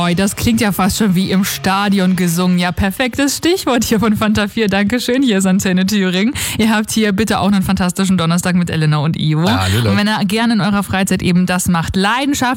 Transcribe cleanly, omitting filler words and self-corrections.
Oi, das klingt ja fast schon wie im Stadion gesungen. Ja, perfektes Stichwort hier von Fanta 4. Dankeschön. Hier ist Antenne Thüringen. Ihr habt hier bitte auch einen fantastischen Donnerstag mit Elena und Ivo. Hallo. Und wenn ihr gerne in eurer Freizeit eben das macht, Leidenschaft